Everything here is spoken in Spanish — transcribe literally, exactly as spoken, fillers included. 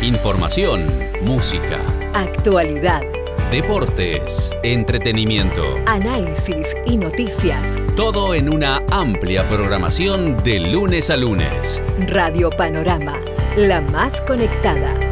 Información, música, actualidad, deportes, entretenimiento, análisis y noticias. Todo en una amplia programación de lunes a lunes. Radio Panorama, la más conectada.